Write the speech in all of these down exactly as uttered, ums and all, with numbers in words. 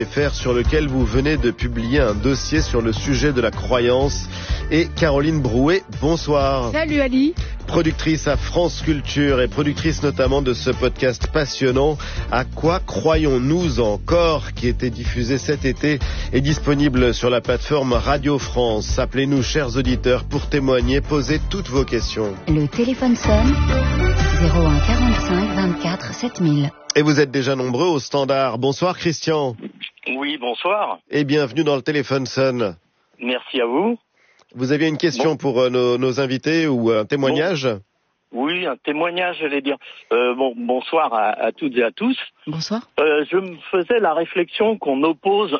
Faire sur lequel vous venez de publier un dossier sur le sujet de la croyance. Et Caroline Brouet, bonsoir. Salut Ali. Productrice à France Culture et productrice notamment de ce podcast passionnant À quoi croyons-nous encore, qui était diffusé cet été et disponible sur la plateforme Radio France. Appelez-nous, chers auditeurs, pour témoigner, posez toutes vos questions. Le téléphone sonne zéro un quarante-cinq vingt-quatre sept mille. Et vous êtes déjà nombreux au standard. Bonsoir Christian. Oui, bonsoir. Et bienvenue dans le téléphone sonne. Merci à vous. Vous aviez une question bon. pour euh, nos, nos invités ou un témoignage ? bon. Oui, un témoignage, j'allais dire. Euh, bon, bonsoir à, à toutes et à tous. Bonsoir. Euh, je me faisais la réflexion qu'on oppose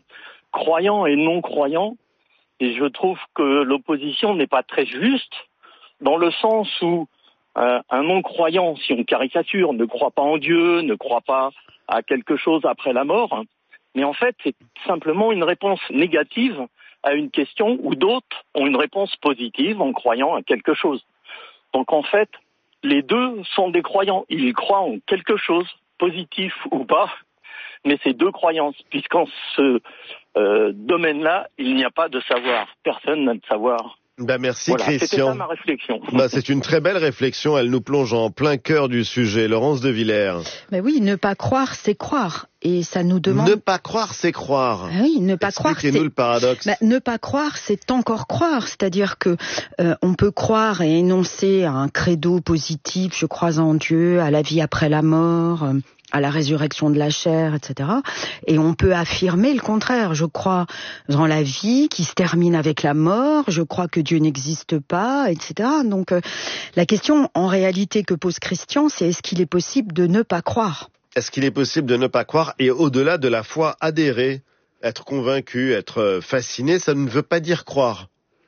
croyants et non-croyants, et je trouve que l'opposition n'est pas très juste, dans le sens où euh, un non-croyant, si on caricature, ne croit pas en Dieu, ne croit pas à quelque chose après la mort, hein, mais en fait, c'est simplement une réponse négative à une question où d'autres ont une réponse positive en croyant à quelque chose. Donc en fait, les deux sont des croyants. Ils croient en quelque chose, positif ou pas, mais c'est deux croyances, puisqu'en ce euh, domaine-là, il n'y a pas de savoir. Personne n'a de savoir. Ben merci voilà, Christian. C'était ça ma réflexion. Ben, c'est une très belle réflexion, elle nous plonge en plein cœur du sujet. Laurence de Villers. Mais oui, ne pas croire, c'est croire. Et ça nous demande... Ne pas croire, c'est croire. Ah oui, ne pas croire, c'est... Expliquez-nous le paradoxe. Ben, ne pas croire, c'est encore croire. C'est-à-dire que euh, on peut croire et énoncer un credo positif, je crois en Dieu, à la vie après la mort, euh, à la résurrection de la chair, et cetera. Et on peut affirmer le contraire. Je crois dans la vie qui se termine avec la mort, je crois que Dieu n'existe pas, et cetera. Donc euh, la question en réalité que pose Christian, c'est est-ce qu'il est possible de ne pas croire ? Est-ce qu'il est possible de ne pas croire et au-delà de la foi, adhérer, être convaincu, être fasciné, ça ne veut pas dire croire.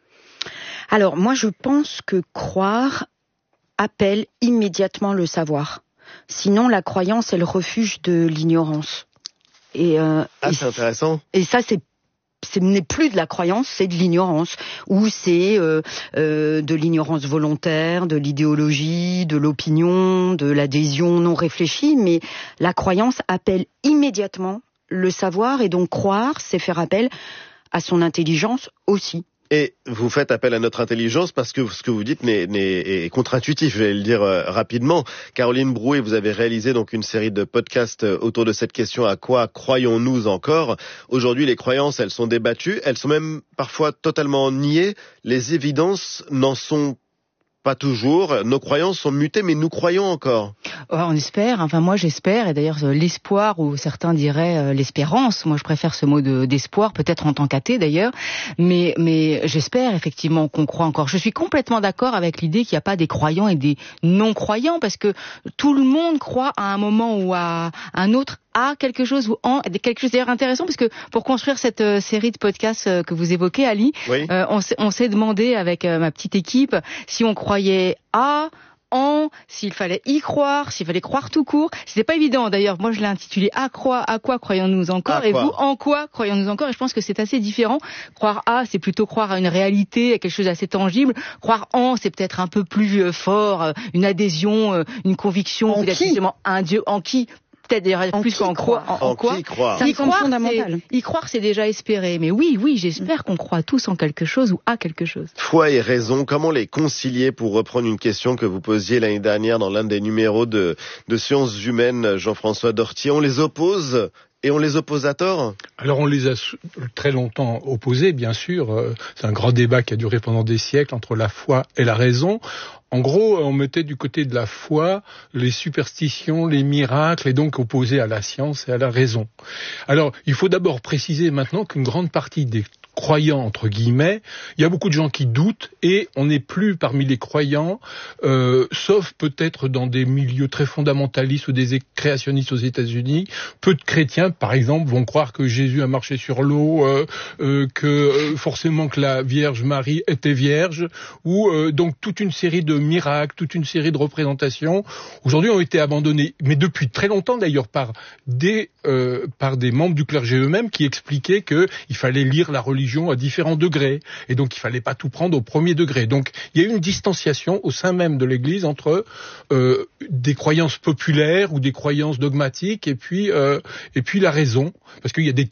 Alors moi je pense que croire appelle immédiatement le savoir. Sinon la croyance est le refuge de l'ignorance. Et, euh, ah et c'est intéressant. Et ça c'est ce n'est plus de la croyance, c'est de l'ignorance, ou c'est euh, euh, de l'ignorance volontaire, de l'idéologie, de l'opinion, de l'adhésion non réfléchie, mais la croyance appelle immédiatement le savoir, et donc croire, c'est faire appel à son intelligence aussi. Et vous faites appel à notre intelligence parce que ce que vous dites n'est, n'est, est contre-intuitif, je vais le dire euh, rapidement. Caroline Brouet, vous avez réalisé donc une série de podcasts autour de cette question à quoi croyons-nous encore ? Aujourd'hui, les croyances, elles sont débattues, elles sont même parfois totalement niées. Les évidences n'en sont pas toujours. Nos croyances sont mutées, mais nous croyons encore. Ouais, on espère. Enfin, moi, j'espère. Et d'ailleurs, l'espoir, ou certains diraient euh, l'espérance. Moi, je préfère ce mot de, d'espoir, peut-être en tant qu'athée d'ailleurs. Mais, mais j'espère effectivement qu'on croit encore. Je suis complètement d'accord avec l'idée qu'il n'y a pas des croyants et des non-croyants, parce que tout le monde croit à un moment ou à un autre à quelque chose ou en quelque chose d'ailleurs intéressant, parce que pour construire cette euh, série de podcasts euh, que vous évoquez, Ali, oui. euh, on, s'est, on s'est demandé avec euh, ma petite équipe si on croyait à, en, s'il fallait y croire, s'il fallait croire tout court. C'était pas évident d'ailleurs. Moi, je l'ai intitulé à quoi, à quoi croyons-nous encore, à et quoi. vous, en quoi croyons-nous encore. Et je pense que c'est assez différent. Croire à, c'est plutôt croire à une réalité, à quelque chose d'assez tangible. Croire en, c'est peut-être un peu plus euh, fort, euh, une adhésion, euh, une conviction, en peut-être qui justement un Dieu en qui. Peut-être d'ailleurs plus qu'en quoi. En, en quoi y croire. Y croire, fondamental. c'est, y croire, c'est déjà espérer. Mais oui, oui, j'espère qu'on croit tous en quelque chose ou à quelque chose. Foi et raison, comment les concilier, pour reprendre une question que vous posiez l'année dernière dans l'un des numéros de, de Sciences Humaines, Jean-François Dortier. On les oppose et on les oppose à tort ? Alors on les a très longtemps opposés, bien sûr. C'est un grand débat qui a duré pendant des siècles entre la foi et la raison. En gros, on mettait du côté de la foi les superstitions, les miracles, et donc opposés à la science et à la raison. Alors, il faut d'abord préciser maintenant qu'une grande partie des croyants, entre guillemets, il y a beaucoup de gens qui doutent, et on n'est plus parmi les croyants, euh, sauf peut-être dans des milieux très fondamentalistes ou des créationnistes aux États-Unis. Peu de chrétiens, par exemple, vont croire que Jésus a marché sur l'eau, euh, euh, que euh, forcément que la Vierge Marie était vierge, ou euh, donc toute une série de miracles, toute une série de représentations, aujourd'hui ont été abandonnés, mais depuis très longtemps d'ailleurs, par des, euh, par des membres du clergé eux-mêmes qui expliquaient qu'il fallait lire la religion religion à différents degrés. Et donc, il fallait pas tout prendre au premier degré. Donc, il y a eu une distanciation au sein même de l'Église entre euh, des croyances populaires ou des croyances dogmatiques et puis, euh, et puis la raison. Parce qu'il y a des